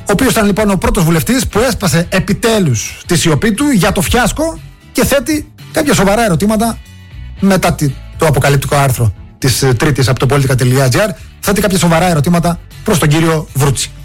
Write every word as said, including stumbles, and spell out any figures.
ο οποίος ήταν λοιπόν ο πρώτος βουλευτής που έσπασε επιτέλους τη σιωπή του για το φιάσκο και θέτει κάποια σοβαρά ερωτήματα μετά το αποκαλυπτικό άρθρο της Τρίτης από το politica τελεία gr. Θέτει κάποια σοβαρά ερωτήματα προς τον κύριο Βρούτση.